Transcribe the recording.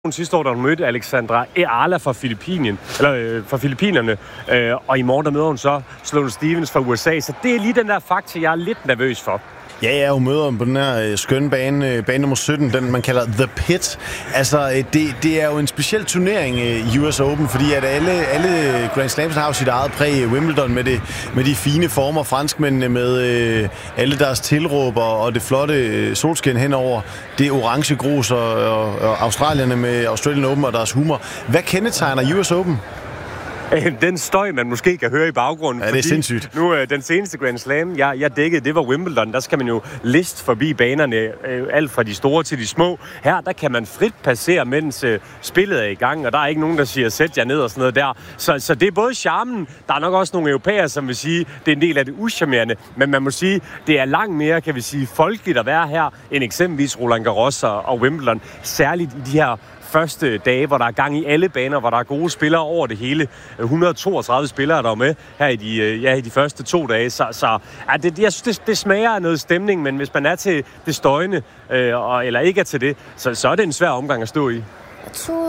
Sidste år, da hun mødte Alexandra Eala fra Filippinerne, og i morgen der møder hun så Sloane Stephens fra USA, så det er lige den der faktor, jeg er lidt nervøs for. Ja, hun møder på den her skønne bane nummer 17, den man kalder The Pit. Altså, det er jo en speciel turnering i US Open, fordi at alle Grand Slams har jo sit eget præg. Wimbledon med de fine former, franskmændene med alle deres tilråb og det flotte solskin henover, det orange grus og australierne med Australian Open og deres humor. Hvad kendetegner US Open? Den støj, man måske kan høre i baggrunden. Ja, det er sindssygt. Nu den seneste Grand Slam, jeg dækkede, det var Wimbledon. Der skal man jo liste forbi banerne, alt fra de store til de små. Her, der kan man frit passere, mens spillet er i gang, og der er ikke nogen, der siger, sæt jer ned og sådan noget der. Så det er både charmen, der er nok også nogle europæere, som vil sige, det er en del af det uschammerende, men man må sige, det er langt mere, kan vi sige, folkeligt at være her, end eksempelvis Roland Garros og Wimbledon. Særligt i de her første dage, hvor der er gang i alle baner, hvor der er gode spillere over det hele. 132 spillere, der er med her i de første 2 dage. Så jeg synes, det smager af noget stemning, men hvis man er til det støjende, eller ikke er til det, så er det en svær omgang at stå i.